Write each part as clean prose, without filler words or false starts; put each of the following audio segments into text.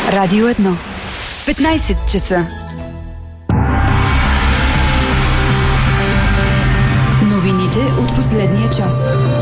Радио 1. 15 часа. Новините от последния час.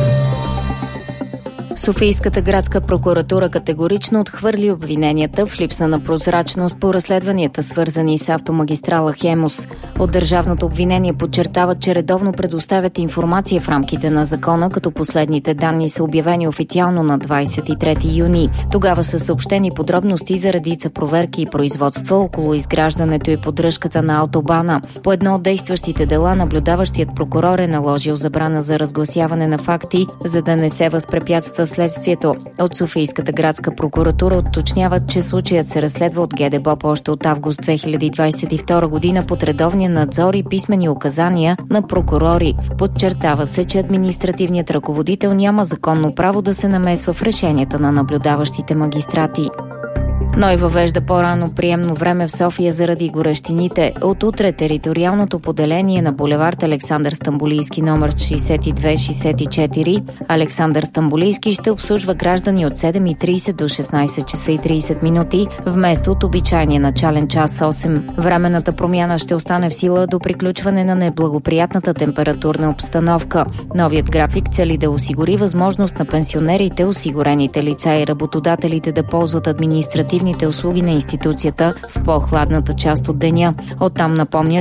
Софийската градска прокуратура категорично отхвърли обвиненията в липса на прозрачност по разследванията, свързани с автомагистрала Хемус. От държавното обвинение подчертават, че редовно предоставят информация в рамките на закона, като последните данни са обявени официално на 23 юни. Тогава са съобщени подробности за редица проверки и производства около изграждането и поддръжката на автобана. По едно от действащите дела наблюдаващият прокурор е наложил забрана за разгласяване на факти, за да не се възпрепятства следствието. От Софийската градска прокуратура уточняват, че случаят се разследва от ГДБОП още от август 2022 година под редовния надзор и писмени указания на прокурори. Подчертава се, че административният ръководител няма законно право да се намесва в решенията на наблюдаващите магистрати. НОИ въвежда по-рано приемно време в София заради горещините. От утре териториалното поделение на булевард Александър Стамболийски номер 62-64 Александър Стамболийски ще обслужва граждани от 7:30 до 16 часа и 30 минути, вместо от обичайния начален час 8. Временната промяна ще остане в сила до приключване на неблагоприятната температурна обстановка. Новият график цели да осигури възможност на пенсионерите, осигурените лица и работодателите да ползват административните услуги на институцията в по-хладната част от деня. Оттам напомня,